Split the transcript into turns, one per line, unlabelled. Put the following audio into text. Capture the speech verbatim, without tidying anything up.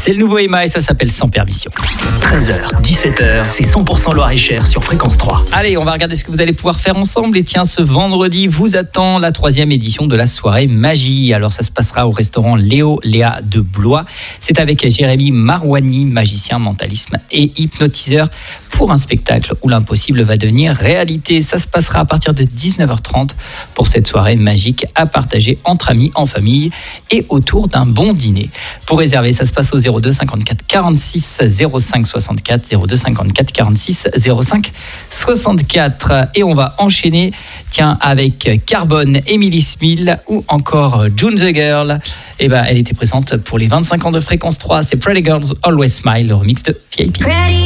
C'est le nouveau Emma et ça s'appelle Sans permission.
treize heures, dix-sept heures, c'est cent pour cent Loir-et-Cher sur Fréquence trois.
Allez, on va regarder ce que vous allez pouvoir faire ensemble. Et tiens, ce vendredi, vous attend la troisième édition de la soirée magie. Alors, ça se passera au restaurant Léo Léa de Blois. C'est avec Jérémy Marouani, magicien, mentalisme et hypnotiseur, pour un spectacle où l'impossible va devenir réalité. Ça se passera à partir de dix-neuf heures trente pour cette soirée magique à partager entre amis, en famille et autour d'un bon dîner. Pour réserver, ça se passe au zéro deux cinquante-quatre quarante-six zéro cinq soixante-quatre, zéro deux cinquante-quatre quarante-six zéro cinq soixante-quatre. Et on va enchaîner, tiens, avec Carbone, Emily Smil ou encore June the Girl. Et ben, elle était présente pour les vingt-cinq ans de Fréquence trois. C'est Pretty Girls Always Smile, le remix de V I P.